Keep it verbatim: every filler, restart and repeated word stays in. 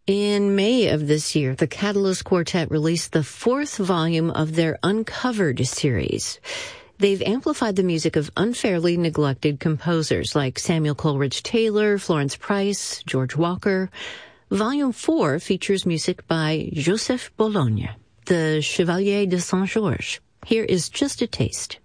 In May of this year, the Catalyst Quartet released the fourth volume of their Uncovered series. They've amplified the music of unfairly neglected composers like Samuel Coleridge Taylor, Florence Price, George Walker. Volume four features music by Joseph Bologne, the Chevalier de Saint-Georges. Here is just a taste.